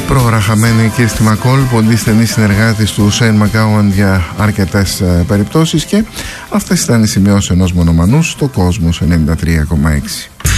Πρόωρα χαμένη η Κίρστη Μακόλ, ποντή στενή συνεργάτης του Σέιν Μακάουαν για αρκετές περιπτώσεις, και αυτές ήταν οι σημειώσεις ενός μονομανού στο Κόσμος 93,6.